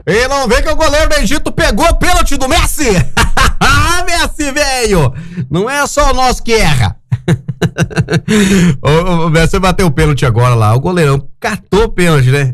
E não vê que o goleiro do Egito pegou o pênalti do Messi. Messi, velho. Não é só nós que erra. O Messi bateu o pênalti agora lá. O goleirão catou o pênalti, né?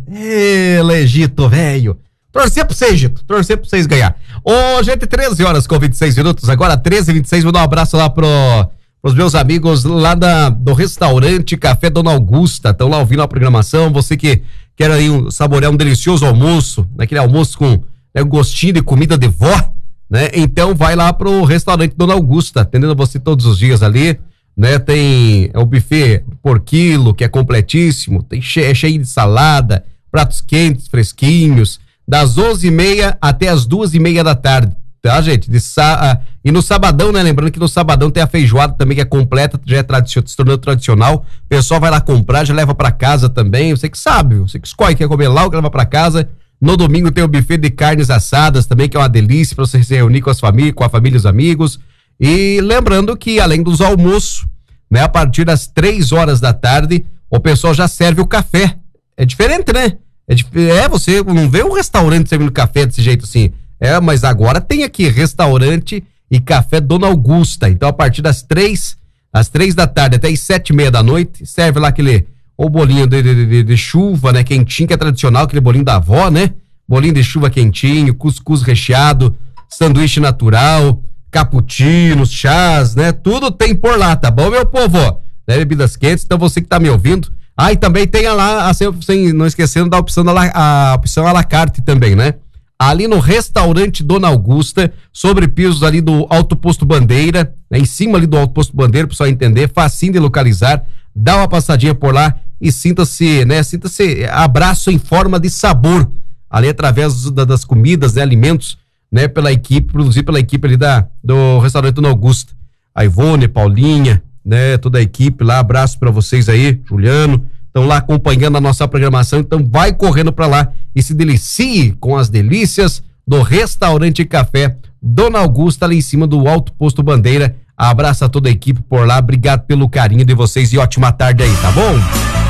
Egito, velho. Torcer pro vocês, Egito. Torcer pro vocês ganhar. Ô, gente, 13 horas com 26 minutos. Agora 13h26. Vou dar um abraço lá pros meus amigos lá do restaurante Café Dona Augusta. Estão lá ouvindo a programação. Você que quer aí saborear um delicioso almoço, aquele almoço com gostinho de comida de vó, né? Então vai lá pro restaurante Dona Augusta, atendendo você todos os dias ali, né? Tem o buffet por quilo, que é completíssimo, tem cheio de salada, pratos quentes, fresquinhos, das 11h30 até as 2h30 da tarde, tá, gente? E no sabadão, né? Lembrando que no sabadão tem a feijoada também, que é completa, já é se tornou tradicional. O pessoal vai lá comprar, já leva pra casa também. Você que sabe, você que escolhe, quer comer lá ou quer levar pra casa. No domingo tem o buffet de carnes assadas também, que é uma delícia pra você se reunir com a família e os amigos. E lembrando que além dos almoços, né? A partir das 3h da tarde, o pessoal já serve o café. É diferente, né? Você não vê um restaurante servindo café desse jeito assim. Mas agora tem aqui restaurante e café Dona Augusta. Então, a partir das 3 da tarde até as 7h30 da noite, serve lá o bolinho de chuva, né? Quentinho, que é tradicional, aquele bolinho da avó, né? Bolinho de chuva quentinho, cuscuz recheado, sanduíche natural, cappuccinos, chás, né? Tudo tem por lá, tá bom, meu povo? Né? Bebidas quentes, então você que tá me ouvindo. E também tem lá, não esquecendo da opção a opção à la carte também, né? Ali no restaurante Dona Augusta, sobre pisos ali do Alto Posto Bandeira, né? Em cima ali do Alto Posto Bandeira, pro pessoal entender, facinho de localizar, dá uma passadinha por lá e sinta-se abraço em forma de sabor, ali através das comidas, né? Alimentos, né? Produzido pela equipe ali do restaurante Dona Augusta. A Ivone, Paulinha, né? Toda a equipe lá, abraço pra vocês aí, Juliano, estão lá acompanhando a nossa programação, então vai correndo pra lá e se delicie com as delícias do restaurante Café Dona Augusta, ali em cima do Alto Posto Bandeira. Abraço a toda a equipe por lá, obrigado pelo carinho de vocês e ótima tarde aí, tá bom?